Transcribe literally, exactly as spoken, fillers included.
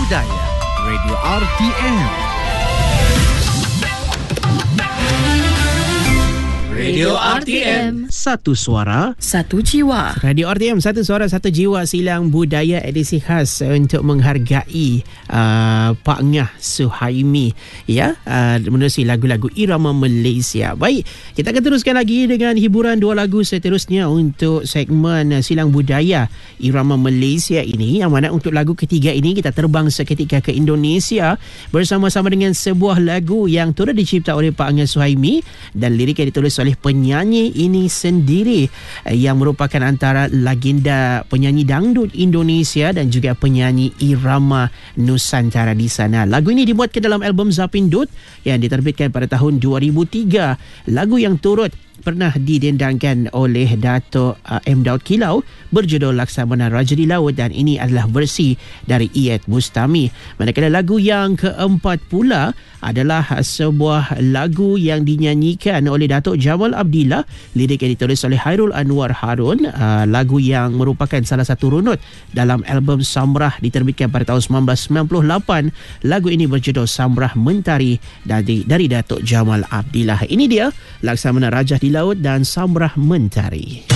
Budaya Radio R T M. Radio R T M. Satu suara, satu jiwa. Radio R T M, satu suara, satu jiwa. Silang budaya edisi khas untuk menghargai uh, Pak Ngah Suhaimi, ya, uh, menerusi lagu-lagu irama Malaysia. Baik, kita akan teruskan lagi dengan hiburan dua lagu seterusnya untuk segmen uh, Silang Budaya Irama Malaysia ini. Yang mana untuk lagu ketiga ini kita terbang seketika ke Indonesia bersama-sama dengan sebuah lagu yang turut dicipta oleh Pak Ngah Suhaimi dan lirik yang ditulis oleh penyanyi ini sendiri yang merupakan antara legenda penyanyi dangdut Indonesia dan juga penyanyi irama Nusantara di sana. Lagu ini dibuatkan dalam album Zapindut yang diterbitkan pada tahun dua ribu tiga. Lagu yang turut pernah didendangkan oleh Dato' uh, M. Daud Kilau berjudul Laksamana Raja di Laut, dan ini adalah versi dari Iyad Bustami. Manakala lagu yang keempat pula adalah sebuah lagu yang dinyanyikan oleh Dato' Jamal Abdillah, lirik yang ditulis oleh Hairul Anwar Harun, uh, lagu yang merupakan salah satu runut dalam album Samrah diterbitkan pada tahun sembilan belas sembilan puluh lapan. Lagu ini berjudul Samrah Mentari dari, dari Dato' Jamal Abdillah. Ini dia Laksamana Raja di Laut dan Samrah Mentari.